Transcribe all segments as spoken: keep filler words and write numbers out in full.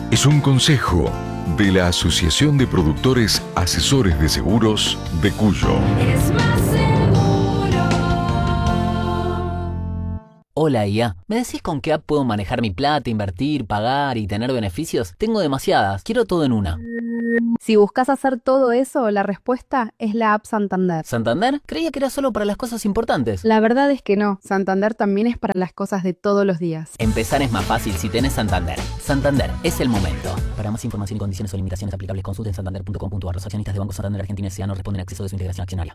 es un consejo de la Asociación de Productores Asesores de Seguros de Cuyo. Es más seguro. Hola I A, ¿me decís con qué app puedo manejar mi plata, invertir, pagar y tener beneficios? Tengo demasiadas, quiero todo en una. Si buscas hacer todo eso, la respuesta es la app Santander. ¿Santander? Creía que era solo para las cosas importantes. La verdad es que no, Santander también es para las cosas de todos los días. Empezar es más fácil si tenés Santander. Santander, es el momento. Para más información y condiciones o limitaciones aplicables, consulten santander punto com punto a r. Los accionistas de Banco Santander Argentina S A no responden a acceso de su integración accionaria.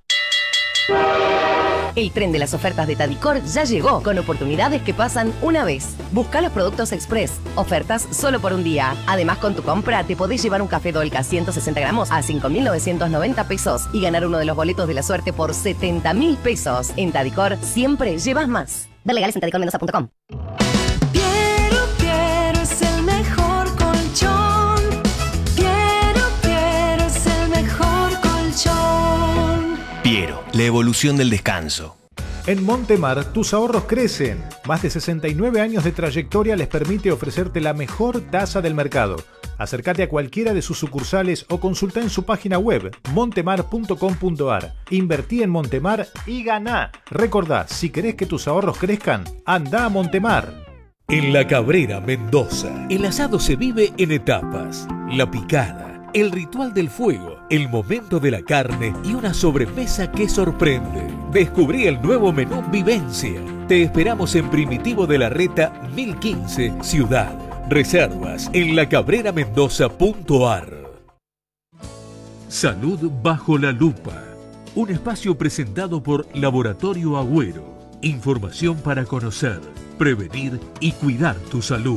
El tren de las ofertas de Tadicor ya llegó, con oportunidades que pasan una vez. Busca los productos Express, ofertas solo por un día. Además, con tu compra te podés llevar un café Dolca ciento sesenta gramos a cinco mil novecientos noventa pesos y ganar uno de los boletos de la suerte por setenta mil pesos. En Tadicor siempre llevas más. Ver legales en tadicor mendoza punto com. Piero, Piero es el mejor colchón. Piero, Piero es el mejor colchón. Piero, la evolución del descanso. En Montemar, tus ahorros crecen. Más de sesenta y nueve años de trayectoria les permite ofrecerte la mejor tasa del mercado. Acércate a cualquiera de sus sucursales o consulta en su página web montemar punto com punto a r. Invertí en Montemar y ganá. Recordá, si querés que tus ahorros crezcan, anda a Montemar. En La Cabrera, Mendoza, el asado se vive en etapas. La picada, el ritual del fuego, el momento de la carne y una sobremesa que sorprende. Descubrí el nuevo menú Vivencia. Te esperamos en Primitivo de la Reta mil quince, Ciudad. Reservas en la cabrera mendoza punto a r. Salud bajo la lupa. Un espacio presentado por Laboratorio Agüero. Información para conocer, prevenir y cuidar tu salud.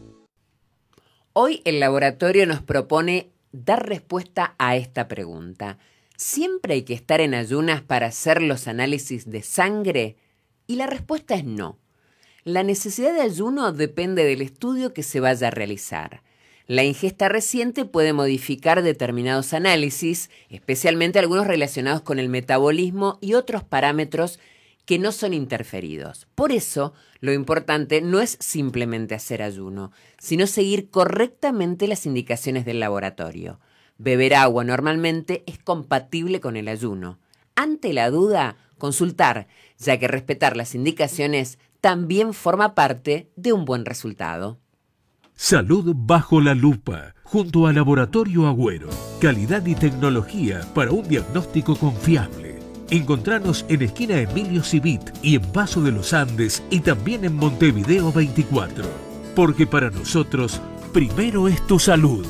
Hoy el laboratorio nos propone dar respuesta a esta pregunta. ¿Siempre hay que estar en ayunas para hacer los análisis de sangre? Y la respuesta es no. La necesidad de ayuno depende del estudio que se vaya a realizar. La ingesta reciente puede modificar determinados análisis, especialmente algunos relacionados con el metabolismo y otros parámetros que no son interferidos. Por eso, lo importante no es simplemente hacer ayuno, sino seguir correctamente las indicaciones del laboratorio. Beber agua normalmente es compatible con el ayuno. Ante la duda, consultar, ya que respetar las indicaciones también forma parte de un buen resultado. Salud bajo la lupa, junto a Laboratorio Agüero. Calidad y tecnología para un diagnóstico confiable. Encontranos en esquina Emilio Civit y en Paso de los Andes y también en Montevideo veinticuatro. Porque para nosotros, primero es tu salud.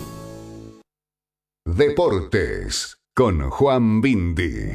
Deportes con Juan Bindi.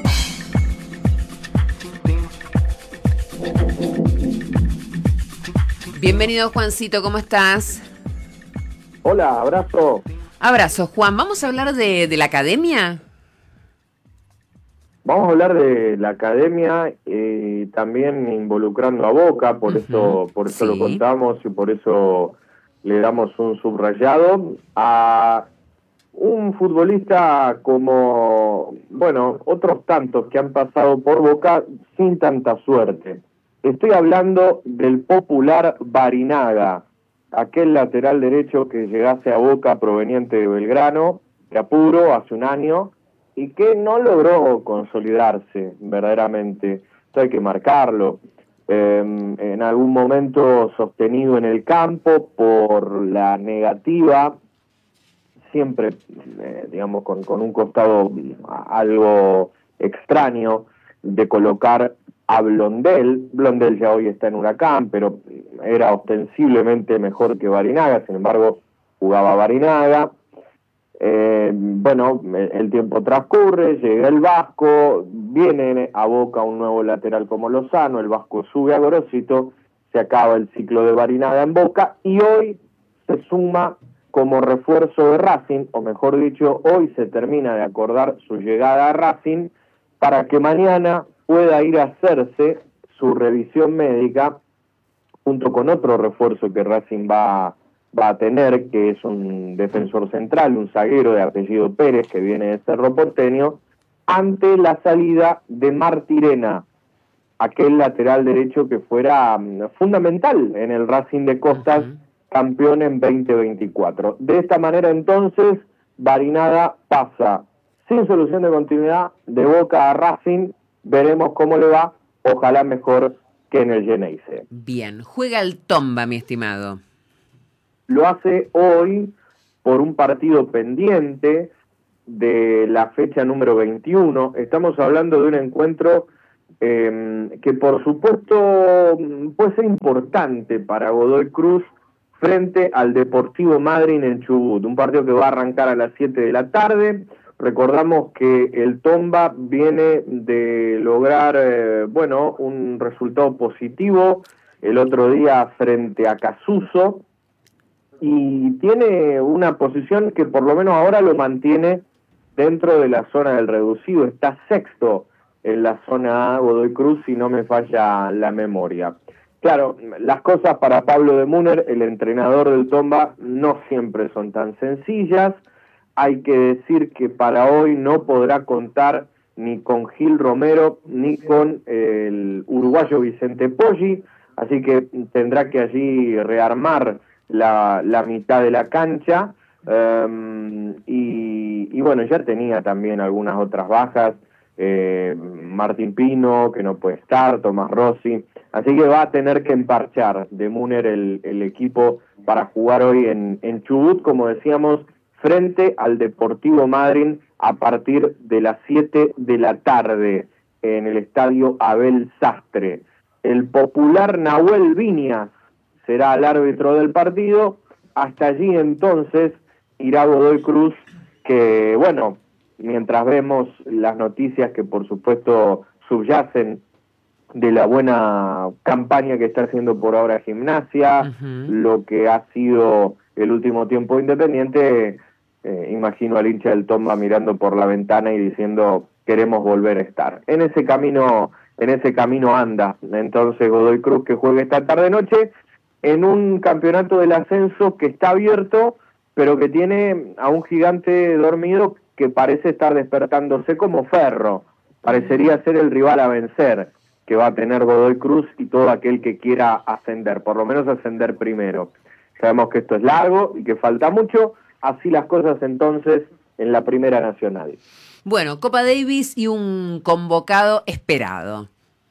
Bienvenido, Juancito, ¿cómo estás? Hola, abrazo. Abrazo, Juan. ¿Vamos a hablar de, de la academia? Vamos a hablar de la academia, eh, también involucrando a Boca, por uh-huh. eso, por eso sí. lo contamos y por eso le damos un subrayado a un futbolista como, bueno, otros tantos que han pasado por Boca sin tanta suerte. Estoy hablando del popular Barinaga, aquel lateral derecho que llegase a Boca proveniente de Belgrano, de apuro, hace un año, y que no logró consolidarse verdaderamente. Esto hay que marcarlo. Eh, en algún momento sostenido en el campo por la negativa, siempre, eh, digamos, con, con un costado algo extraño, de colocar a Blondel. Blondel ya hoy está en Huracán, pero era ostensiblemente mejor que Barinaga, sin embargo, jugaba Barinaga. Eh, bueno, el tiempo transcurre, llega el Vasco, viene a Boca un nuevo lateral como Lozano, el Vasco sube a Gorosito, se acaba el ciclo de Barinaga en Boca y hoy se suma como refuerzo de Racing, o mejor dicho, hoy se termina de acordar su llegada a Racing para que mañana pueda ir a hacerse su revisión médica junto con otro refuerzo que Racing va, va a tener, que es un defensor central, un zaguero de apellido Pérez, que viene de Cerro Porteño, ante la salida de Martirena, aquel lateral derecho que fuera um, fundamental en el Racing de Costas, uh-huh. campeón en veinte veinticuatro. De esta manera entonces, Barinaga pasa sin solución de continuidad de Boca a Racing. Veremos cómo le va, ojalá mejor que en el Geneise. Bien, juega el Tomba, mi estimado. Lo hace hoy por un partido pendiente de la fecha número veintiuno. Estamos hablando de un encuentro eh, que por supuesto puede ser importante para Godoy Cruz frente al Deportivo Madryn en Chubut, un partido que va a arrancar a las siete de la tarde. Recordamos que el Tomba viene de lograr, eh, bueno, un resultado positivo el otro día frente a Casuso, y tiene una posición que por lo menos ahora lo mantiene dentro de la zona del reducido. Está sexto en la zona A, Godoy Cruz, si no me falla la memoria. Claro, las cosas para Pablo de Munner, el entrenador del Tomba, no siempre son tan sencillas. Hay que decir que para hoy no podrá contar ni con Gil Romero ni con el uruguayo Vicente Poggi, así que tendrá que allí rearmar la, la mitad de la cancha. Um, y, y bueno, ya tenía también algunas otras bajas, eh, Martín Pino, que no puede estar, Tomás Rossi, así que va a tener que emparchar de Munner el, el equipo para jugar hoy en, en Chubut, como decíamos, frente al Deportivo Madryn a partir de las siete de la tarde en el estadio Abel Sastre. El popular Nahuel Viñas será el árbitro del partido. Hasta allí entonces irá Godoy Cruz, que bueno, mientras vemos las noticias que por supuesto subyacen de la buena campaña que está haciendo por ahora Gimnasia, uh-huh. lo que ha sido el último tiempo Independiente, eh, imagino al hincha del Tomba mirando por la ventana y diciendo queremos volver a estar. En ese camino, en ese camino anda entonces Godoy Cruz, que juega esta tarde noche en un campeonato del ascenso que está abierto, pero que tiene a un gigante dormido que parece estar despertándose como Ferro. Parecería ser el rival a vencer que va a tener Godoy Cruz y todo aquel que quiera ascender, por lo menos ascender primero. Sabemos que esto es largo y que falta mucho, así las cosas entonces en la Primera Nacional. Bueno, Copa Davis y un convocado esperado.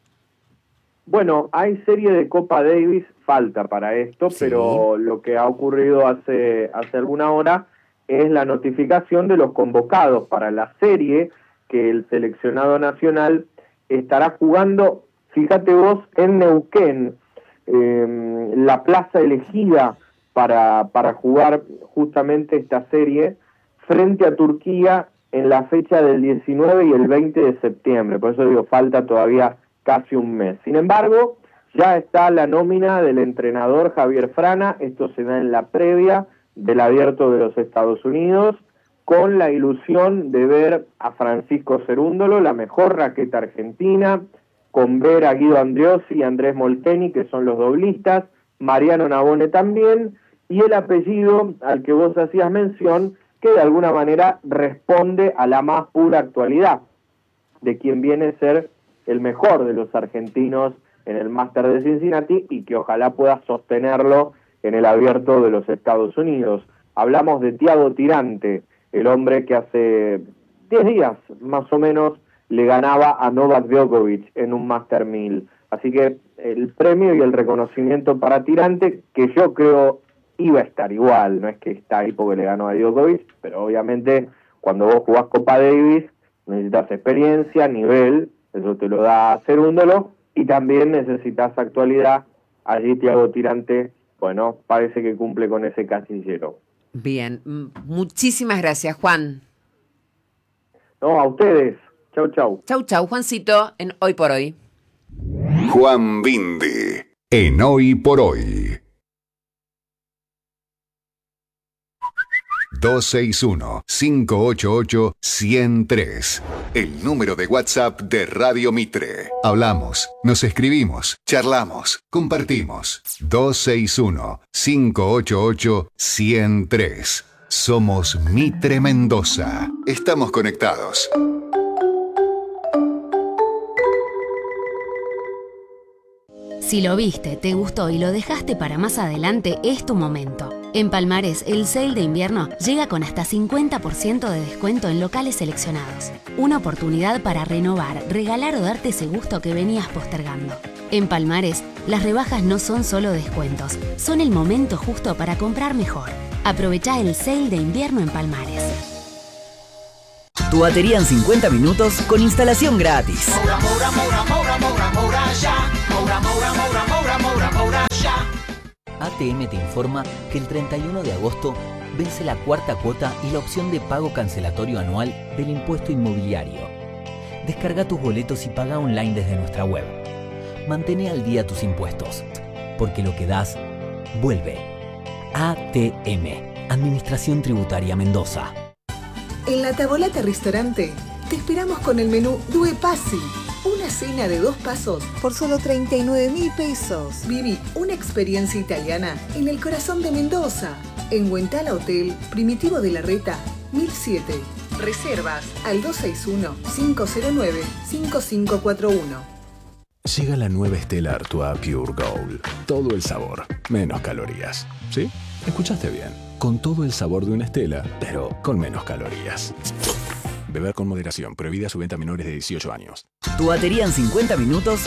Bueno, hay serie de Copa Davis, falta para esto, sí. Pero lo que ha ocurrido hace, hace alguna hora es la notificación de los convocados para la serie que el seleccionado nacional estará jugando, fíjate vos, en Neuquén, eh, la plaza elegida para, para jugar justamente esta serie frente a Turquía en la fecha del diecinueve y el veinte de septiembre, por eso digo, falta todavía casi un mes. Sin embargo, ya está la nómina del entrenador Javier Frana, esto se da en la previa del Abierto de los Estados Unidos, con la ilusión de ver a Francisco Cerúndolo, la mejor raqueta argentina, con ver a Guido Andriossi y Andrés Molteni, que son los doblistas, Mariano Navone también, y el apellido al que vos hacías mención, que de alguna manera responde a la más pura actualidad, de quien viene a ser el mejor de los argentinos en el Máster de Cincinnati y que ojalá pueda sostenerlo en el Abierto de los Estados Unidos. Hablamos de Thiago Tirante, el hombre que hace diez días más o menos le ganaba a Novak Djokovic en un Master mil. Así que el premio y el reconocimiento para Tirante, que yo creo iba a estar igual, no es que está ahí porque le ganó a Djokovic, pero obviamente cuando vos jugás Copa Davis necesitas experiencia, nivel, eso te lo da Cerúndolo, y también necesitas actualidad. Allí Thiago Tirante, bueno, parece que cumple con ese casillero. Bien, muchísimas gracias, Juan. No, a ustedes. Chau, chau. Chau, chau, Juancito, en Hoy por Hoy. Juan Bindi, en Hoy por Hoy. dos seis uno, cinco ocho ocho, uno cero tres. El número de WhatsApp de Radio Mitre. Hablamos, nos escribimos, charlamos, compartimos. dos seis uno, cinco ocho ocho, uno cero tres. Somos Mitre Mendoza. Estamos conectados. Si lo viste, te gustó y lo dejaste para más adelante, es tu momento. En Palmares, el sale de invierno llega con hasta cincuenta por ciento de descuento en locales seleccionados. Una oportunidad para renovar, regalar o darte ese gusto que venías postergando. En Palmares, las rebajas no son solo descuentos, son el momento justo para comprar mejor. Aprovechá el sale de invierno en Palmares. Tu batería en cincuenta minutos con instalación gratis. Moura, Moura, Moura, Moura, Moura, Moura, ya. Moura, Moura, Moura, Moura, Moura, Moura, ya. A T M te informa que el treinta y uno de agosto vence la cuarta cuota y la opción de pago cancelatorio anual del impuesto inmobiliario. Descarga tus boletos y paga online desde nuestra web. Mantén al día tus impuestos, porque lo que das, vuelve. A T M, Administración Tributaria Mendoza. En la Tavolata Restaurante te esperamos con el menú Due Passi, una cena de dos pasos por solo treinta y nueve mil pesos. Viví una experiencia italiana en el corazón de Mendoza, en Huentala Hotel Primitivo de la Reta, mil siete. Reservas al dos seis uno, cinco cero nueve, cinco cinco cuatro uno. Llega la nueva Stella Artois Pure Gold. Todo el sabor, menos calorías. ¿Sí? Escuchaste bien. Con todo el sabor de una Stella, pero con menos calorías. Beber con moderación. Prohibida su venta a menores de dieciocho años. Tu batería en cincuenta minutos